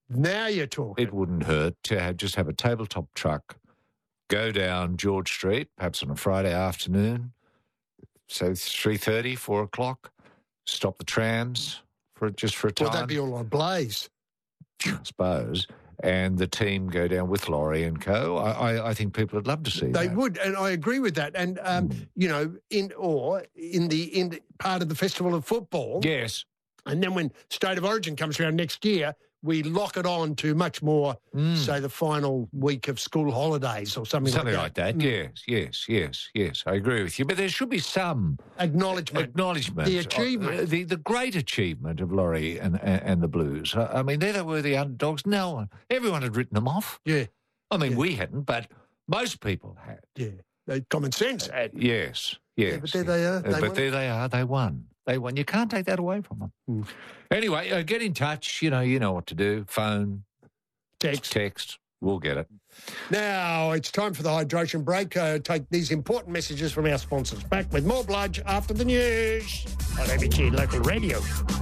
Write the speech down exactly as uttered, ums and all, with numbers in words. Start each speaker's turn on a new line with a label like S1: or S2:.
S1: Now you're talking.
S2: It wouldn't hurt to have, just have a tabletop truck, go down George Street, perhaps on a Friday afternoon, so three thirty, four o'clock, stop the trams for just for a time.
S1: Well, that'd be all on Blaze.
S2: I suppose. And the team go down with Laurie and co. I, I, I think people would love to see
S1: They
S2: that.
S1: would, and I agree with that. And, um,
S2: Mm.
S1: you know, in or in the in the part of the Festival of Football.
S2: Yes.
S1: And then when State of Origin comes around next year, we lock it on to much more,
S2: Mm.
S1: say, the final week of school holidays or something,
S2: Something
S1: like that.
S2: like that, yes, yes, yes, yes. I agree with you. But there should be some
S1: Acknowledgement.
S2: acknowledgement.
S1: The
S2: of-
S1: achievement.
S2: uh, the, the great achievement of Laurie and, and, and the Blues. I I mean, they're the worthy underdogs. No one, everyone had written them off.
S1: Yeah,
S2: I mean,
S1: Yeah.
S2: we hadn't, but most people had.
S1: yeah. They, common sense had.
S2: Yes, yes.
S1: Yeah, but there they are.
S2: Uh,
S1: They
S2: but
S1: won.
S2: there they are. They won. They won. You can't take that away from them.
S1: Mm.
S2: Anyway, uh, get in touch. You know, you know what to do. Phone,
S1: Text.
S2: text. We'll get it.
S1: Now it's time for the hydration break. Uh, take these important messages from our sponsors. Back with more Bludge after the news on A B C Local Radio.